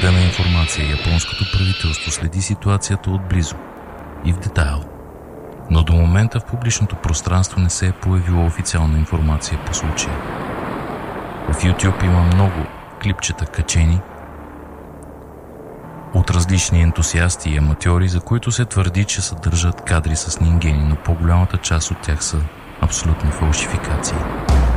на информация японското правителство следи ситуацията отблизо и в детайл. Но до момента в публичното пространство не се е появила официална информация по случая. В YouTube има много клипчета качени от различни ентусиасти и аматьори, за които се твърди, че съдържат кадри с нингени, но по-голямата част от тях са абсолютни фалшификации.